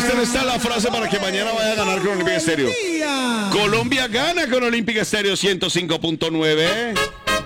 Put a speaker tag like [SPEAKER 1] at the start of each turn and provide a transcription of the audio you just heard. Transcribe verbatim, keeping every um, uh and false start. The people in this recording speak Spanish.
[SPEAKER 1] Cristian, está la frase para que mañana vaya a ganar con Olímpica Estéreo. Colombia gana con Olímpica Estéreo ciento cinco punto nueve.